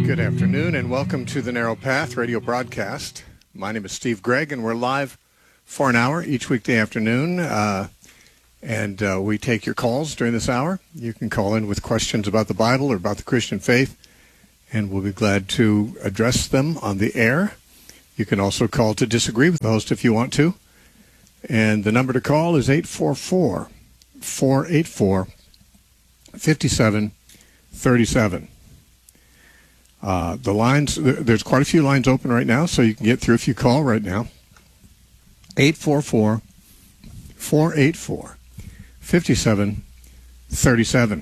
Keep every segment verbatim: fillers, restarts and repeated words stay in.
Good afternoon and welcome to the Narrow Path radio broadcast. My name is Steve Gregg and we're live for an hour each weekday afternoon. Uh, and uh, we take your calls during this hour. You can call in with questions about the Bible or about the Christian faith, and we'll be glad to address them on the air. You can also call to disagree with the host if you want to. And the number to call is eight four four, four eight four, five seven three seven. Uh, the lines, there's quite a few lines open right now, so you can get through if you call right now. eight four four, four eight four, five seven three seven.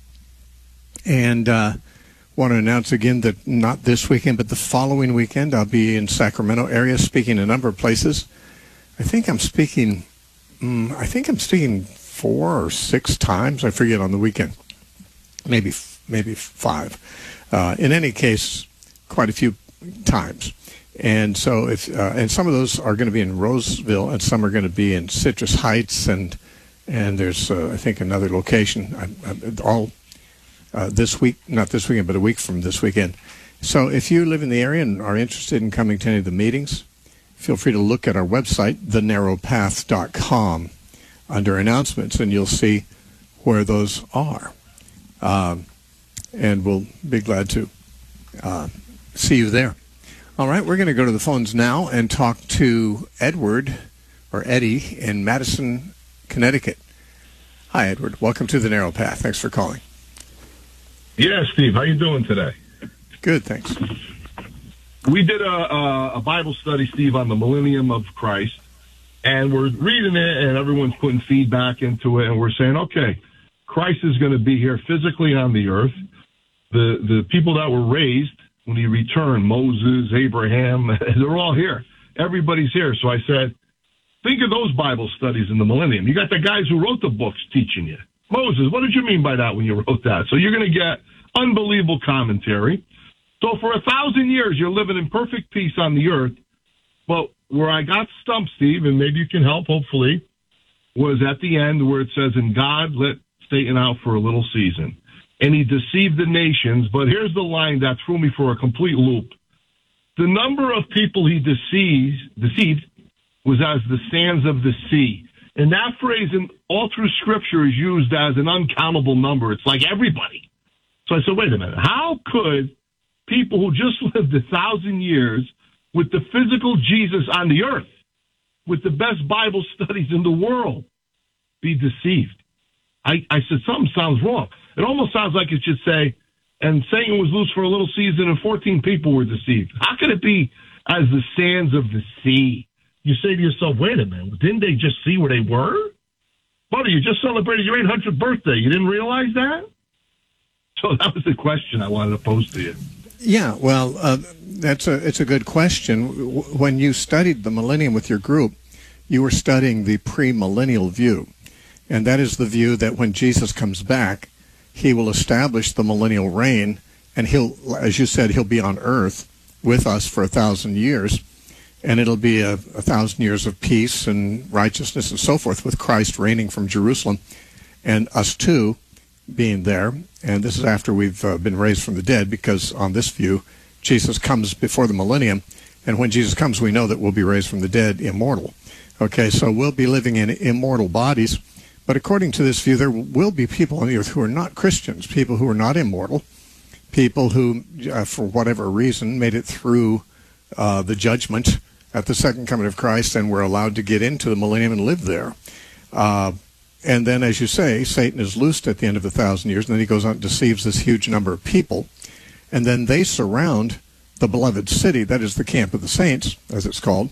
And uh, want to announce again that not this weekend, but the following weekend, I'll be in Sacramento area speaking a number of places. I think I'm speaking, um, I think I'm speaking four or six times, I forget, on the weekend. Maybe, maybe five. Uh, in any case, quite a few times. And so, if uh, and some of those are going to be in Roseville, and some are going to be in Citrus Heights, and and there's uh, I think another location. I, I, all uh, this week, not this weekend, but a week from this weekend. So, if you live in the area and are interested in coming to any of the meetings, feel free to look at our website, the narrow path dot com, under announcements, and you'll see where those are. Um, and we'll be glad to uh, see you there. All right, we're going to go to the phones now and talk to Edward, or Eddie, in Madison, Connecticut. Hi, Edward. Welcome to the Narrow Path. Thanks for calling. Yeah, Steve. How you doing today? Good, thanks. We did a, a, a Bible study, Steve, on the Millennium of Christ, and we're reading it, and everyone's putting feedback into it, and we're saying, okay, Christ is going to be here physically on the earth. The the people that were raised when he returned, Moses, Abraham, they're all here. Everybody's here. So I said, think of those Bible studies in the millennium. You got the guys who wrote the books teaching you. Moses, what did you mean by that when you wrote that? So you're going to get unbelievable commentary. So for a thousand years, you're living in perfect peace on the earth. But where I got stumped, Steve, and maybe you can help, hopefully, was at the end where it says, and God let Satan out for a little season. And he deceived the nations. But here's the line that threw me for a complete loop. The number of people he deceived, deceived was as the sands of the sea. And that phrase in all through Scripture is used as an uncountable number. It's like everybody. So I said, wait a minute. How could people who just lived a thousand years with the physical Jesus on the earth, with the best Bible studies in the world, be deceived? I, I said, something sounds wrong. It almost sounds like it should say, and Satan was loose for a little season and fourteen people were deceived. How could it be as the sands of the sea? You say to yourself, wait a minute, didn't they just see where they were? Buddy, you just celebrated your eight hundredth birthday. You didn't realize that? So that was the question I wanted to pose to you. Yeah, well, uh, that's a it's a good question. When you studied the millennium with your group, you were studying the premillennial view. And that is the view that when Jesus comes back, he will establish the millennial reign, and he'll, as you said, he'll be on earth with us for a thousand years, and it'll be a, a thousand years of peace and righteousness and so forth, with Christ reigning from Jerusalem, and us too being there. And this is after we've uh, been raised from the dead, because on this view, Jesus comes before the millennium, and when Jesus comes, we know that we'll be raised from the dead immortal. Okay, so we'll be living in immortal bodies. But according to this view, there will be people on the earth who are not Christians, people who are not immortal, people who, uh, for whatever reason, made it through uh, the judgment at the second coming of Christ and were allowed to get into the millennium and live there. Uh, and then, as you say, Satan is loosed at the end of a thousand years, and then he goes out and deceives this huge number of people. And then they surround the beloved city, that is the camp of the saints, as it's called.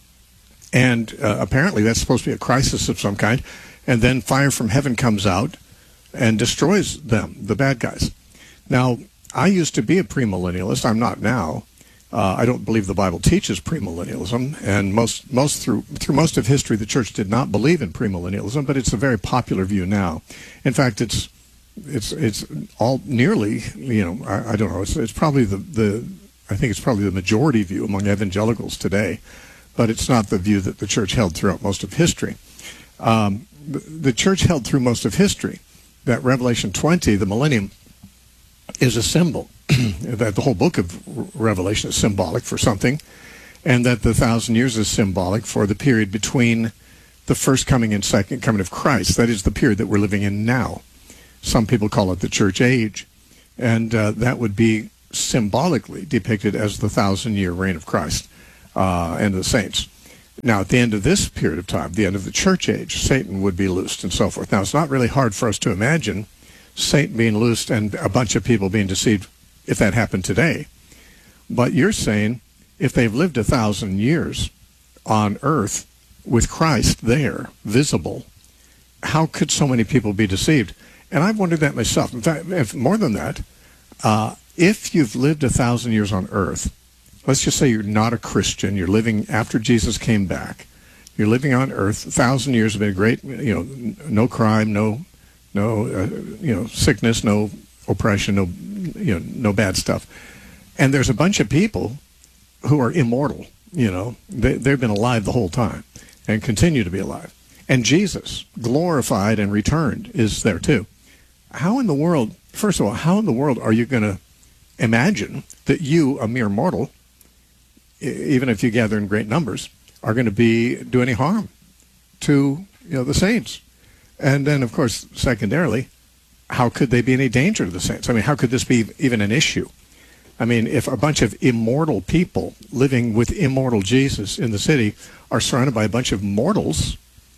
And uh, apparently that's supposed to be a crisis of some kind. And then fire from heaven comes out and destroys them, the bad guys. Now, I used to be a premillennialist. I'm not now. Uh, I don't believe the Bible teaches premillennialism, and most most through through most of history, the church did not believe in premillennialism. But it's a very popular view now. In fact, it's it's it's all nearly, you know, I, I don't know. It's it's probably the the I think it's probably the majority view among evangelicals today, but it's not the view that the church held throughout most of history. Um, the church held through most of history that Revelation twenty, the millennium, is a symbol, that the whole book of Revelation is symbolic for something, and that the thousand years is symbolic for the period between the first coming and second coming of Christ. That is the period that we're living in now. Some people call it the church age, and uh, that would be symbolically depicted as the thousand-year reign of Christ uh, and the saints. Now, at the end of this period of time, the end of the church age, Satan would be loosed and so forth. Now, it's not really hard for us to imagine Satan being loosed and a bunch of people being deceived if that happened today. But you're saying if they've lived a thousand years on earth with Christ there, visible, how could so many people be deceived? And I've wondered that myself. In fact, if more than that, uh, if you've lived a thousand years on earth, let's just say you're not a Christian, you're living after Jesus came back, you're living on earth, a thousand years have been great, you know, no crime, no, no, uh, you know, sickness, no oppression, no, you know, no bad stuff. And there's a bunch of people who are immortal, you know, they, they've been alive the whole time and continue to be alive. And Jesus, glorified and returned, is there too. How in the world, first of all, how in the world are you going to imagine that you, a mere mortal, even if you gather in great numbers, are going to be do any harm to, you know, the saints? And then, of course, secondarily, how could they be any danger to the saints? I mean, how could this be even an issue? I mean, if a bunch of immortal people living with immortal Jesus in the city are surrounded by a bunch of mortals,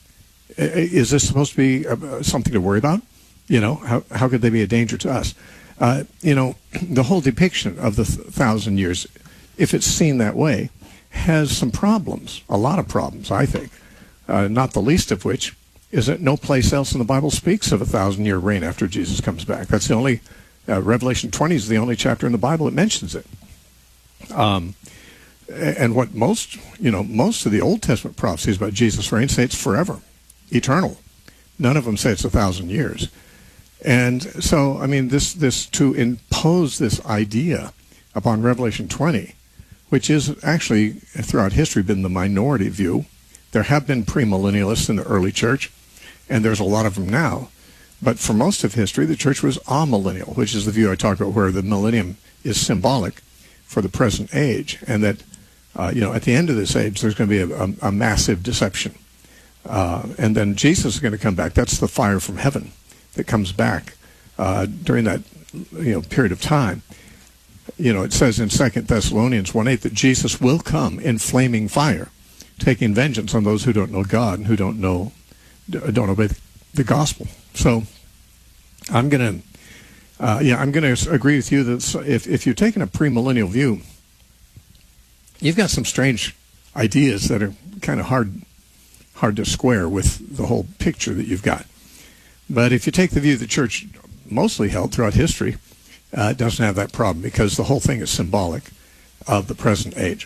is this supposed to be uh, something to worry about? You know, how how could they be a danger to us? Uh, you know, the whole depiction of the th- thousand years, if it's seen that way, has some problems, a lot of problems, I think, uh, not the least of which is that no place else in the Bible speaks of a thousand-year reign after Jesus comes back. That's the only, uh, Revelation twenty is the only chapter in the Bible that mentions it. Um, and what most, you know, most of the Old Testament prophecies about Jesus' reign say it's forever, eternal. None of them say it's a thousand years. And so, I mean, this, this to impose this idea upon Revelation twenty, which is actually throughout history been the minority view. There have been premillennialists in the early church, and there's a lot of them now. But for most of history, the church was amillennial, which is the view I talked about, where the millennium is symbolic for the present age, and that, uh, you know, at the end of this age, there's going to be a, a, a massive deception. Uh, and then Jesus is going to come back. That's the fire from heaven that comes back uh, during that, you know, period of time. You know, it says in Second Thessalonians one eight that Jesus will come in flaming fire, taking vengeance on those who don't know God and who don't know, don't obey the gospel. So, I'm gonna, uh, yeah, I'm gonna agree with you that if if you're taking a premillennial view, you've got some strange ideas that are kind of hard, hard to square with the whole picture that you've got. But if you take the view the church mostly held throughout history, uh, it doesn't have that problem because the whole thing is symbolic of the present age.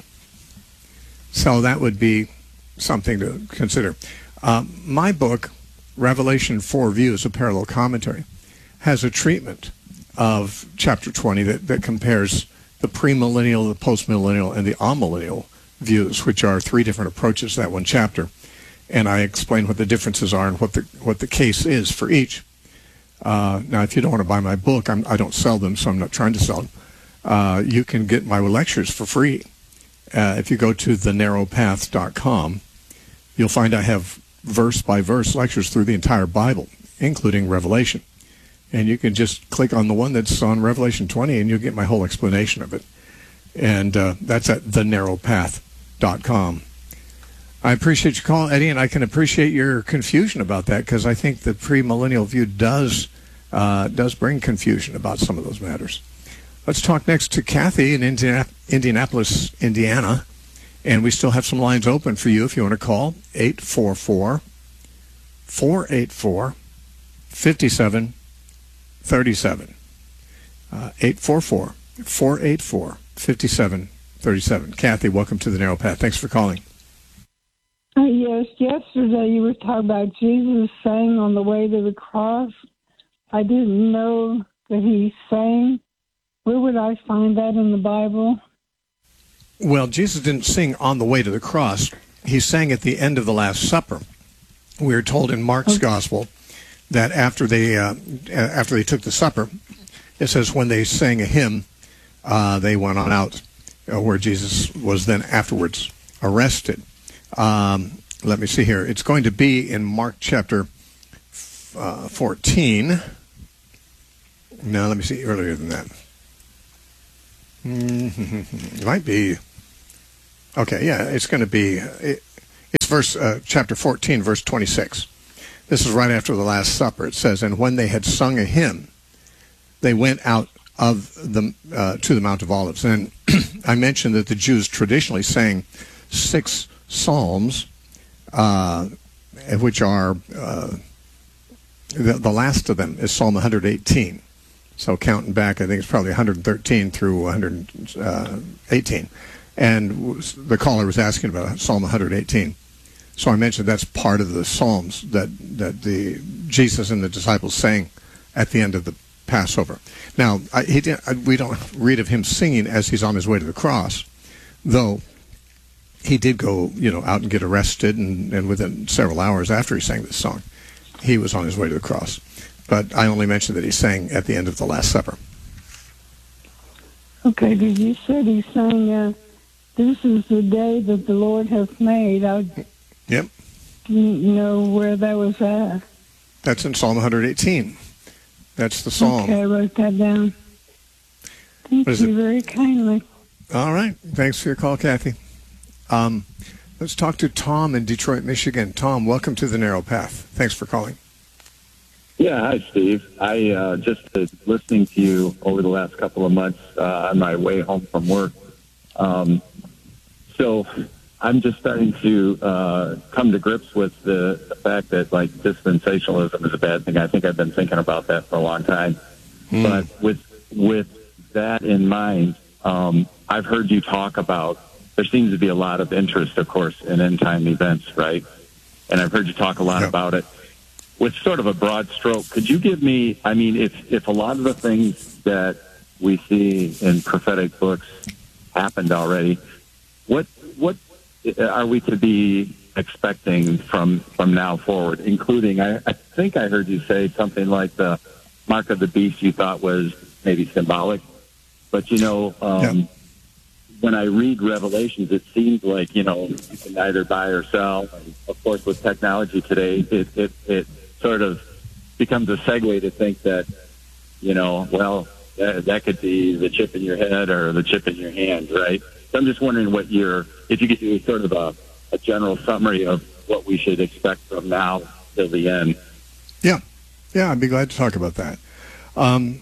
So that would be something to consider. Uh, my book, Revelation four Views, a Parallel Commentary, has a treatment of chapter twenty that, that compares the premillennial, the postmillennial, and the amillennial views, which are three different approaches to that one chapter. And I explain what the differences are and what the what the case is for each. Uh, now, if you don't want to buy my book, I'm, I don't sell them, so I'm not trying to sell them. Uh, you can get my lectures for free. Uh, if you go to the narrow path dot com, you'll find I have verse-by-verse lectures through the entire Bible, including Revelation. And you can just click on the one that's on Revelation twenty, and you'll get my whole explanation of it. And uh, that's at the narrow path dot com. I appreciate your call, Eddie, and I can appreciate your confusion about that because I think the premillennial view does uh, does bring confusion about some of those matters. Let's talk next to Kathy in Indiana- Indianapolis, Indiana, and we still have some lines open for you if you want to call, eight four four, four eight four, five seven three seven, uh, eight four four, four eight four, five seven three seven. Kathy, welcome to the Narrow Path. Thanks for calling. Uh, yes, yesterday you were talking about Jesus saying on the way to the cross. I didn't know that he sang. Where would I find that in the Bible? Well, Jesus didn't sing on the way to the cross. He sang at the end of the Last Supper. We are told in Mark's okay. Gospel that after they uh, after they took the supper, It says, when they sang a hymn, uh, they went on out, uh, where Jesus was then afterwards arrested. Um, let me see here. It's going to be in Mark chapter uh, fourteen. No, let me see, earlier than that. Mm-hmm. It might be. Okay, yeah, it's going to be, it, it's verse, uh, chapter fourteen, verse twenty-six. This is right after the Last Supper. It says, and when they had sung a hymn, they went out of the uh, to the Mount of Olives. And I mentioned that the Jews traditionally sang six psalms, uh, which are, uh, the, the last of them is Psalm one hundred eighteen. So counting back, I think it's probably one hundred thirteen through one hundred eighteen. And the caller was asking about Psalm one hundred eighteen. So I mentioned that's part of the Psalms that, that the Jesus and the disciples sang at the end of the Passover. Now, I, he didn't, I, we don't read of him singing as he's on his way to the cross, though he did go, you know, out and get arrested, and, and within several hours after he sang this song, he was on his way to the cross. But I only mentioned that he sang at the end of the Last Supper. Okay, because you said he sang, uh, this is the day that the Lord hath made. I Yep. didn't know where that was at. That's in Psalm one hundred eighteen. That's the psalm. Okay, I wrote that down. Thank What is you it? very kindly. All right. Thanks for your call, Kathy. Um, let's talk to Tom in Detroit, Michigan. Tom, welcome to the Narrow Path. Thanks for calling. Yeah, hi, Steve. I uh, just uh, listening to you over the last couple of months uh, on my way home from work. Um, so I'm just starting to uh, come to grips with the, the fact that, like, dispensationalism is a bad thing. I think I've been thinking about that for a long time. Mm. But with with that in mind, um, I've heard you talk about, there seems to be a lot of interest, of course, in end-time events, right? And I've heard you talk a lot Yep. about it. With sort of a broad stroke, could you give me, I mean, if, if a lot of the things that we see in prophetic books happened already, what what are we to be expecting from, from now forward, including, I, I think I heard you say something like the mark of the beast you thought was maybe symbolic. But, you know, um, Yeah. when I read Revelations, it seems like, you know, you can neither buy or sell. And of course, with technology today, it, it, it sort of becomes a segue to think that, you know, well, that, that could be the chip in your head or the chip in your hand, right? So I'm just wondering what your, if you could do sort of a, a general summary of what we should expect from now till the end. Yeah. Yeah, I'd be glad to talk about that. Um,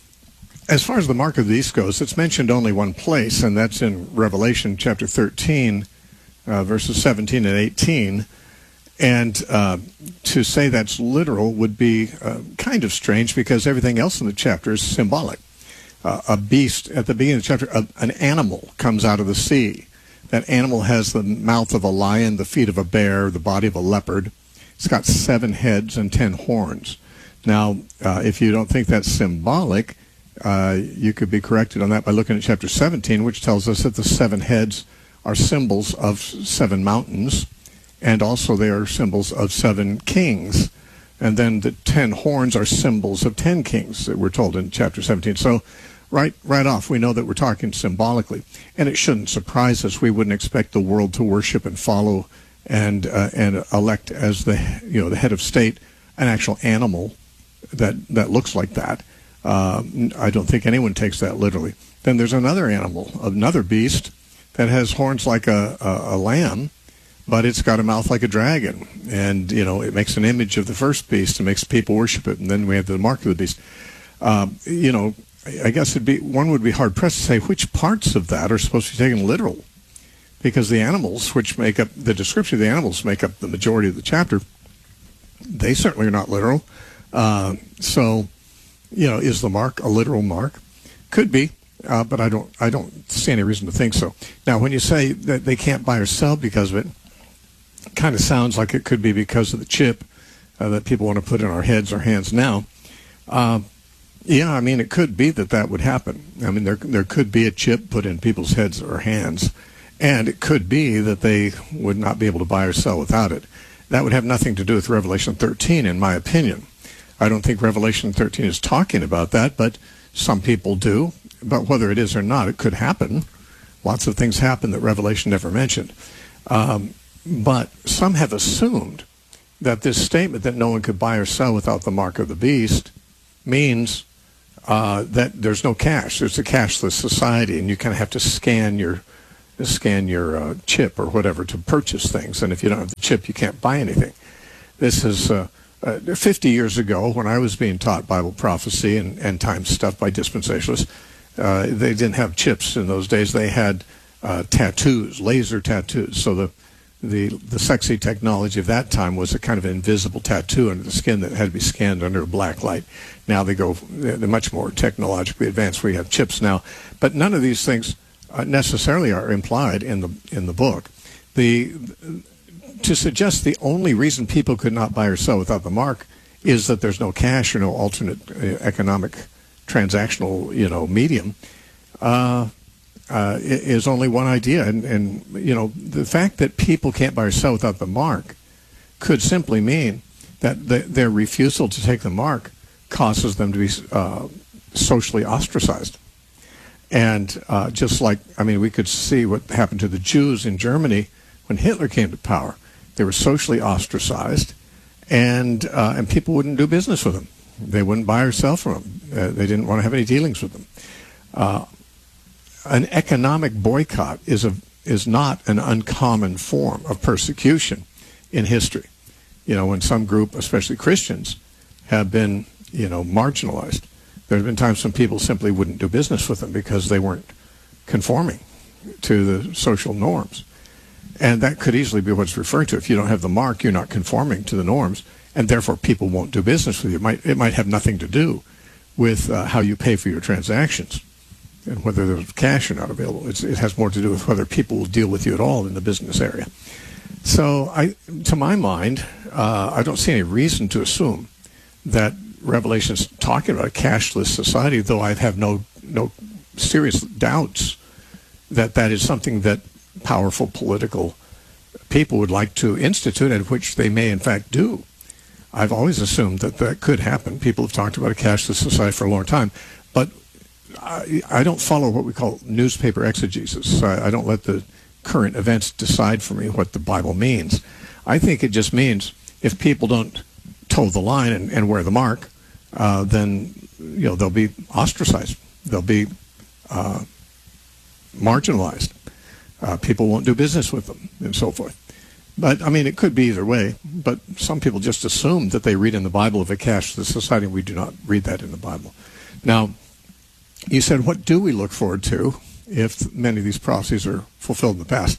as far as the mark of the beast goes, it's mentioned only one place, and that's in Revelation chapter thirteen, uh, verses seventeen and eighteen. And uh, to say that's literal would be uh, kind of strange, because everything else in the chapter is symbolic. Uh, a beast, at the beginning of the chapter, a, an animal comes out of the sea. That animal has the mouth of a lion, the feet of a bear, the body of a leopard. It's got seven heads and ten horns. Now, uh, if you don't think that's symbolic, uh, you could be corrected on that by looking at chapter seventeen, which tells us that the seven heads are symbols of seven mountains, and also they are symbols of seven kings. And then the ten horns are symbols of ten kings that we're told in chapter seventeen. So right right off, we know that we're talking symbolically. And it shouldn't surprise us. We wouldn't expect the world to worship and follow and uh, and elect as the you know the head of state an actual animal that that looks like that. Uh, I don't think anyone takes that literally. Then there's another animal, another beast that has horns like a, a, a lamb, but it's got a mouth like a dragon. And, you know, it makes an image of the first beast and makes people worship it. And then we have the mark of the beast. Um, you know, I guess it'd be, one would be hard-pressed to say which parts of that are supposed to be taken literal. Because the animals, which make up, the description of the animals make up the majority of the chapter, they certainly are not literal. Uh, so, you know, is the mark a literal mark? Could be. Uh, but I don't I don't see any reason to think so. Now, when you say that they can't buy or sell because of it, it kind of sounds like it could be because of the chip uh, that people want to put in our heads or hands now. Uh, yeah, I mean, it could be that that would happen. I mean, there there could be a chip put in people's heads or hands, and it could be that they would not be able to buy or sell without it. That would have nothing to do with Revelation thirteen, in my opinion. I don't think Revelation thirteen is talking about that, but Some people do, but whether it is or not, it could happen. Lots of things happen that Revelation never mentioned. Um, but some have assumed that this statement that no one could buy or sell without the mark of the beast means uh, that there's no cash. There's a cashless society, and you kind of have to scan your scan your uh, chip or whatever to purchase things. And if you don't have the chip, you can't buy anything. This is uh, uh, fifty years ago when I was being taught Bible prophecy and end time stuff by dispensationalists. Uh, they didn't have chips in those days. They had uh, tattoos, laser tattoos. So the, the the sexy technology of that time was a kind of invisible tattoo under the skin that had to be scanned under a black light. Now they go, they're much more technologically advanced. We have chips now. But none of these things uh, necessarily are implied in the in the book. The to suggest the only reason people could not buy or sell without the mark is that there's no cash or no alternate uh, economic transactional, you know, medium, uh, uh, is only one idea. And, and, you know, the fact that people can't buy or sell without the mark could simply mean that the, their refusal to take the mark causes them to be uh, socially ostracized. And uh, just like, I mean, we could see what happened to the Jews in Germany when Hitler came to power. They were socially ostracized, and uh, and people wouldn't do business with them. They wouldn't buy or sell from them. Uh, they didn't want to have any dealings with them. Uh, an economic boycott is a is not an uncommon form of persecution in history. You know, when some group, especially Christians, have been, you know, marginalized, there have been times when people simply wouldn't do business with them because they weren't conforming to the social norms. And that could easily be what's referred to. If you don't have the mark, you're not conforming to the norms, and therefore people won't do business with you. It might, it might have nothing to do with uh, how you pay for your transactions and whether there's cash or not available. It's, it has more to do with whether people will deal with you at all in the business area. So I, to my mind, uh, I don't see any reason to assume that Revelation's talking about a cashless society, though I have no, no serious doubts that that is something that powerful political people would like to institute, and which they may in fact do. I've always assumed that that could happen. People have talked about a cashless society for a long time, but I, I don't follow what we call newspaper exegesis. I, I don't let the current events decide for me what the Bible means. I think it just means if people don't toe the line and, and wear the mark, uh, then you know they'll be ostracized. They'll be uh, marginalized. Uh, people won't do business with them, and so forth. But, I mean, it could be either way. But some people just assume that they read in the Bible of a cashless society. We do not read that in the Bible. Now, you said, what do we look forward to if many of these prophecies are fulfilled in the past?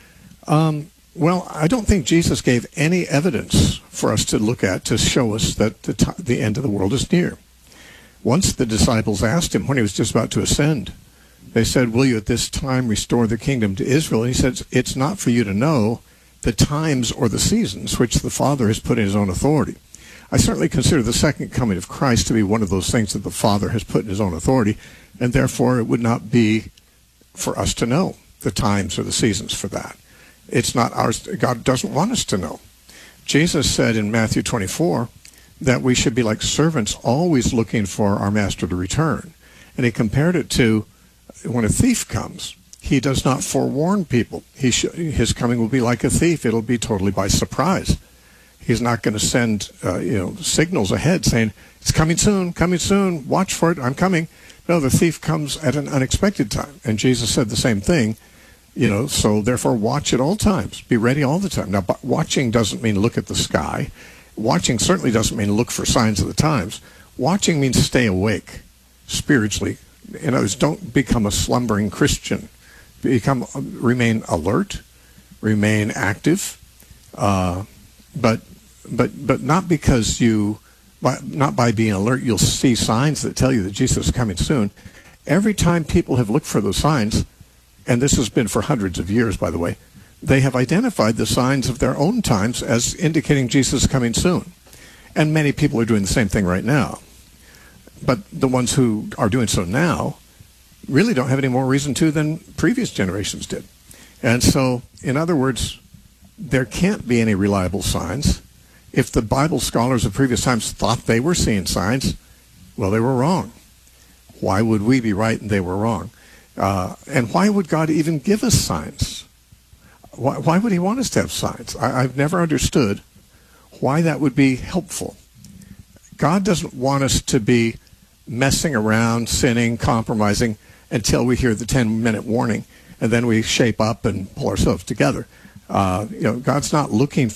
Um, well, I don't think Jesus gave any evidence for us to look at to show us that the, t- the end of the world is near. Once the disciples asked him, when he was just about to ascend, they said, will you at this time restore the kingdom to Israel? And he said, it's not for you to know the times or the seasons which the Father has put in his own authority. I certainly consider the second coming of Christ to be one of those things that the Father has put in his own authority, and therefore it would not be for us to know the times or the seasons for that. It's not ours. God doesn't want us to know. Jesus said in Matthew twenty-four that we should be like servants always looking for our master to return. And he compared it to when a thief comes, he does not forewarn people. He sh- his coming will be like a thief. It'll be totally by surprise. He's not going to send uh, you know signals ahead saying, it's coming soon, coming soon, watch for it, I'm coming. No, the thief comes at an unexpected time. And Jesus said the same thing, you know, so therefore watch at all times. Be ready all the time. Now, but watching doesn't mean look at the sky. Watching certainly doesn't mean look for signs of the times. Watching means stay awake spiritually. In other words, don't become a slumbering Christian. Become, remain alert, remain active, uh, but but but not because you, by, not by being alert, you'll see signs that tell you that Jesus is coming soon. Every time people have looked for those signs, and this has been for hundreds of years, by the way, they have identified the signs of their own times as indicating Jesus is coming soon. And many people are doing the same thing right now. But the ones who are doing so now really don't have any more reason to than previous generations did. And so, in other words, there can't be any reliable signs. If the Bible scholars of previous times thought they were seeing signs, well, they were wrong. Why would we be right and they were wrong? Uh, and why would God even give us signs? Why, why would he want us to have signs? I, I've never understood why that would be helpful. God doesn't want us to be messing around, sinning, compromising until we hear the ten-minute warning, and then we shape up and pull ourselves together. Uh, you know, God's not looking